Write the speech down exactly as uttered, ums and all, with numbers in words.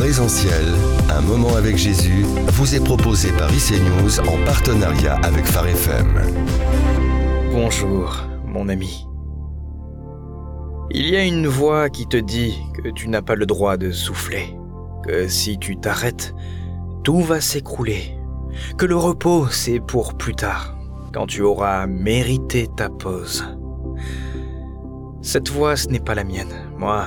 Présentiel, un moment avec Jésus, vous est proposé par I C News en partenariat avec Phare F M. Bonjour, mon ami. Il y a une voix qui te dit que tu n'as pas le droit de souffler, que si tu t'arrêtes, tout va s'écrouler, que le repos c'est pour plus tard, quand tu auras mérité ta pause. Cette voix, ce n'est pas la mienne. Moi,